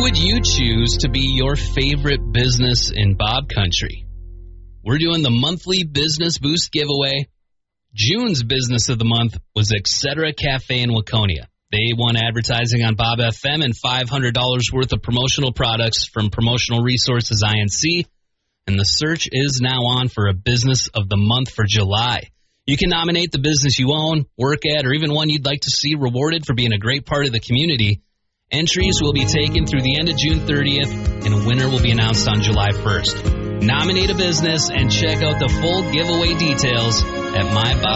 would you choose to be your favorite business in Bob Country? We're doing the monthly Business Boost giveaway. June's business of the month was Etc. Cafe in Waconia. They won advertising on Bob FM and $500 worth of promotional products from Promotional Resources INC. And the search is now on for a business of the month for July. You can nominate the business you own, work at, or even one you'd like to see rewarded for being a great part of the community. Entries will be taken through the end of June 30th, and a winner will be announced on July 1st. Nominate a business and check out the full giveaway details at